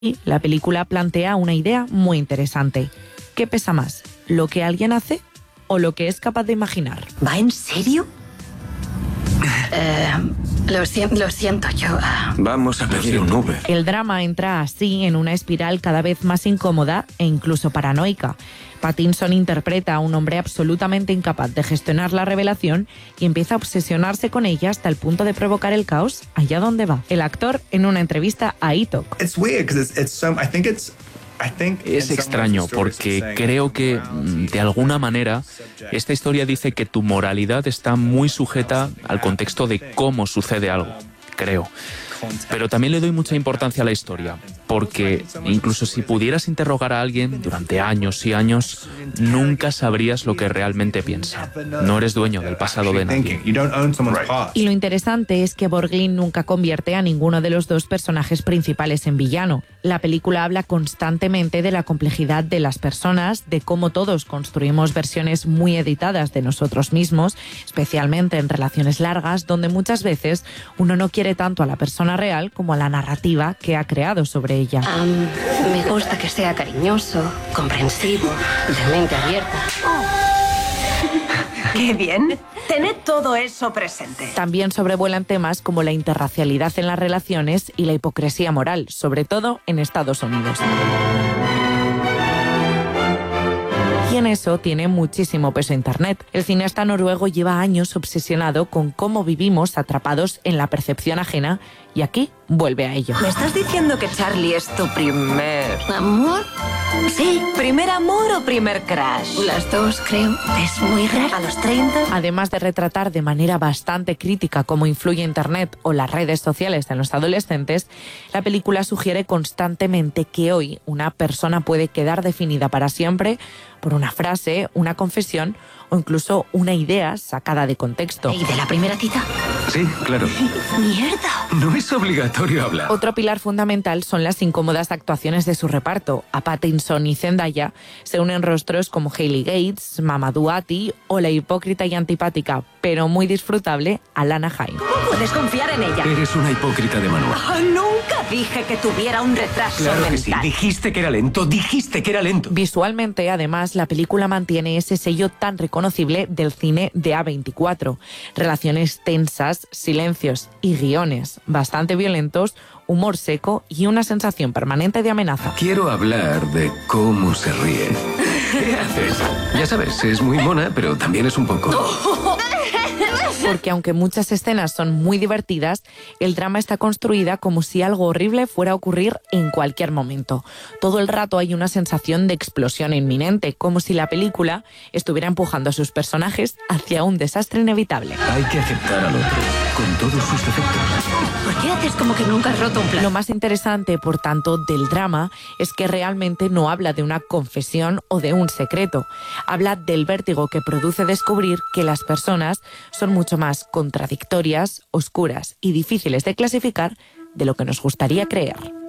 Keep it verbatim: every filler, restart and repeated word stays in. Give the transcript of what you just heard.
Y la película plantea una idea muy interesante. ¿Qué pesa más, lo que alguien hace o lo que es capaz de imaginar? ¿Va en serio? Eh, lo, siento, lo siento, yo... Uh... Vamos a pedir un Uber. El drama entra así en una espiral cada vez más incómoda e incluso paranoica. Pattinson interpreta a un hombre absolutamente incapaz de gestionar la revelación y empieza a obsesionarse con ella hasta el punto de provocar el caos allá donde va. El actor, en una entrevista a E! Talk. Es extraño porque creo que, de alguna manera, esta historia dice que tu moralidad está muy sujeta al contexto de cómo sucede algo, creo. Pero también le doy mucha importancia a la historia, porque incluso si pudieras interrogar a alguien durante años y años, nunca sabrías lo que realmente piensa. No eres dueño del pasado de nadie. Y lo interesante es que Borglin nunca convierte a ninguno de los dos personajes principales en villano. La película habla constantemente de la complejidad de las personas, de cómo todos construimos versiones muy editadas de nosotros mismos, especialmente en relaciones largas, donde muchas veces uno no quiere tanto a la persona real como a la narrativa que ha creado sobre ella. Um, me gusta que sea cariñoso, comprensivo, de mente abierta. ¡Qué bien! Tened todo eso presente. También sobrevuelan temas como la interracialidad en las relaciones y la hipocresía moral, sobre todo en Estados Unidos. Y en eso tiene muchísimo peso Internet. El cineasta noruego lleva años obsesionado con cómo vivimos atrapados en la percepción ajena y aquí vuelve a ello. ¿Me estás diciendo que Charlie es tu primer... ¿Amor? Sí. ¿Primer amor o primer crush? Las dos, creo. Es muy raro. ¿A los treinta? Además de retratar de manera bastante crítica cómo influye Internet o las redes sociales en los adolescentes, la película sugiere constantemente que hoy una persona puede quedar definida para siempre por una frase, una confesión o incluso una idea sacada de contexto. ¿Y de la primera cita? Sí, claro. ¡Mierda! No es obligatorio hablar. Otro pilar fundamental son las incómodas actuaciones de su reparto. A Pattinson y Zendaya se unen rostros como Hayley Gates, Mamadou Ati o la hipócrita y antipática, pero muy disfrutable, Alana Haim. ¿Cómo puedes confiar en ella? Eres una hipócrita de manual. Oh, nunca dije que tuviera un retraso Claro mental. que sí. Dijiste que era lento. Dijiste que era lento. Visualmente, además, la película mantiene ese sello tan reconocible del cine de A veinticuatro. Relaciones tensas, silencios y guiones bastante violentos, humor seco y una sensación permanente de amenaza. Quiero hablar de cómo se ríe. ¿Qué haces? Ya sabes, es muy mona, pero también es un poco... Porque aunque muchas escenas son muy divertidas, el drama está construida como si algo horrible fuera a ocurrir en cualquier momento. Todo el rato hay una sensación de explosión inminente, como si la película estuviera empujando a sus personajes hacia un desastre inevitable. Hay que aceptar al otro, con todos sus defectos. ¿Por qué haces como que nunca has roto un plato? Lo más interesante, por tanto, del drama es que realmente no habla de una confesión o de un secreto. Habla del vértigo que produce descubrir que las personas son mucho más contradictorias, oscuras y difíciles de clasificar de lo que nos gustaría creer.